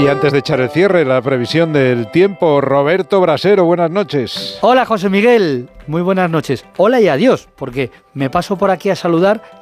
Y antes de echar el cierre, la previsión del tiempo, Roberto Brasero, buenas noches. Hola José Miguel, muy buenas noches. Hola y adiós, porque me paso por aquí a saludar